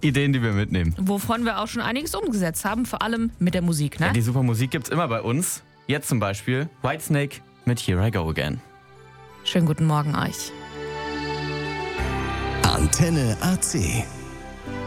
Ideen, die wir mitnehmen. Wovon wir auch schon einiges umgesetzt haben, vor allem mit der Musik, ne? Ja, die super Musik gibt's immer bei uns. Jetzt zum Beispiel Whitesnake mit Here I Go Again. Schönen guten Morgen euch. Antenne AC.